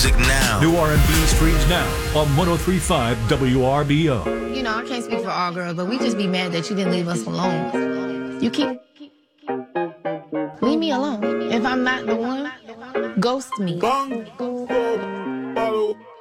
music now. New R&B streams now on 103.5 WRBO. You know, I can't speak for all girls, but we just be mad that you didn't leave us alone. You keep... Leave me alone. If I'm not the one, ghost me.